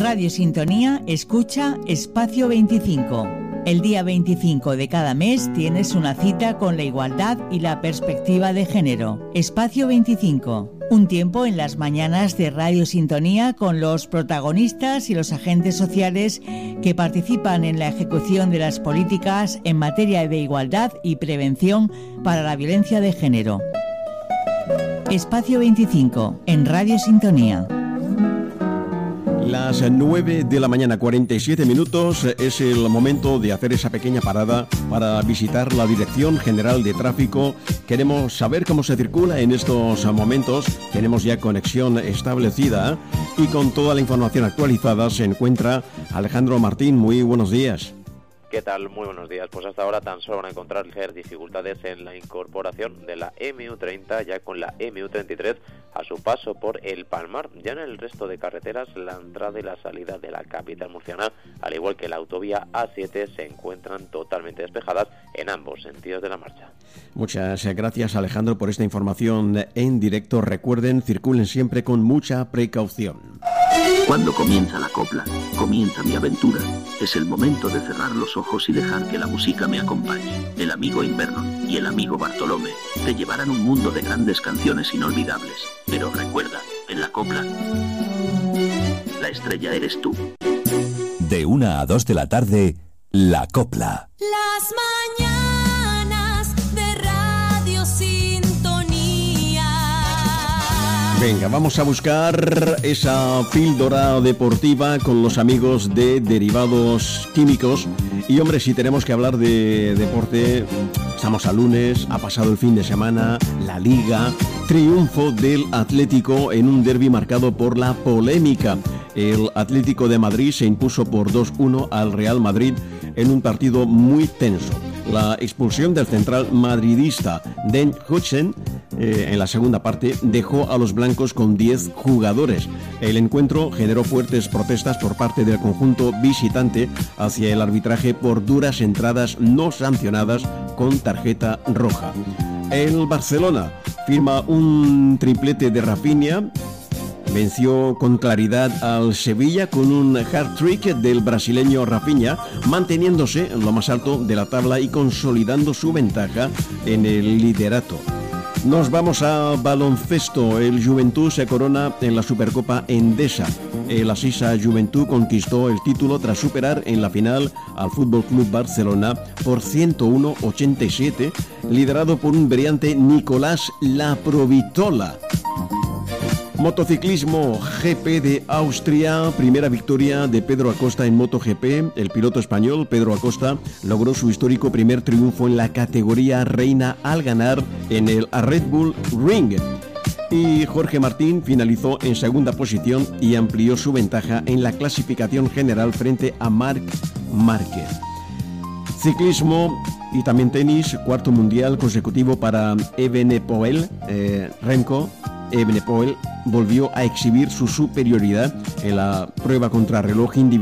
Radio Sintonía escucha Espacio 25. El día 25 de cada mes tienes una cita con la igualdad y la perspectiva de género. Espacio 25. Un tiempo en las mañanas de Radio Sintonía con los protagonistas y los agentes sociales que participan en la ejecución de las políticas en materia de igualdad y prevención para la violencia de género. Espacio 25 en Radio Sintonía. Las 9 de la mañana, 47 minutos, es el momento de hacer esa pequeña parada para visitar la Dirección General de Tráfico. Queremos saber cómo se circula en estos momentos. Tenemos ya conexión establecida y con toda la información actualizada se encuentra Alejandro Martín. Muy buenos días. ¿Qué tal? Muy buenos días. Pues hasta ahora tan solo van a encontrar ligeras dificultades en la incorporación de la MU30 ya con la MU33 a su paso por El Palmar. Ya en el resto de carreteras, la entrada y la salida de la capital murciana, al igual que la autovía A7, se encuentran totalmente despejadas en ambos sentidos de la marcha. Muchas gracias, Alejandro, por esta información en directo. Recuerden, circulen siempre con mucha precaución. Cuando comienza la copla, comienza mi aventura. Es el momento de cerrar los ojos y dejar que la música me acompañe. El amigo Inverno y el amigo Bartolomé te llevarán un mundo de grandes canciones inolvidables. Pero recuerda, en la copla, la estrella eres tú. De 1 a 2 de la tarde, La Copla. Las mañanas de Radio Sintonía. Venga, vamos a buscar esa píldora deportiva con los amigos de Derivados Químicos. Y hombre, si tenemos que hablar de deporte, estamos a lunes, ha pasado el fin de semana, la Liga, triunfo del Atlético en un derbi marcado por la polémica. El Atlético de Madrid se impuso por 2-1 al Real Madrid en un partido muy tenso. La expulsión del central madridista Den Hutchen en la segunda parte dejó a los blancos con 10 jugadores. El encuentro generó fuertes protestas por parte del conjunto visitante hacia el arbitraje por duras entradas no sancionadas con tarjeta roja. El Barcelona firma un triplete de Rafinha. Venció con claridad al Sevilla con un hat-trick del brasileño Rafinha, manteniéndose en lo más alto de la tabla y consolidando su ventaja en el liderato. Nos vamos a baloncesto. El Juventud se corona en la Supercopa Endesa. El Asisa Juventud conquistó el título tras superar en la final al Fútbol Club Barcelona por 101-87, liderado por un brillante Nicolás Laprovitola. Motociclismo GP de Austria, primera victoria de Pedro Acosta en MotoGP. El piloto español Pedro Acosta logró su histórico primer triunfo en la categoría reina al ganar en el Red Bull Ring. Y Jorge Martín finalizó en segunda posición y amplió su ventaja en la clasificación general frente a Marc Márquez. Ciclismo y también tenis, cuarto mundial consecutivo para Evenepoel. Remco Evenepoel volvió a exhibir su superioridad en la prueba contrarreloj individual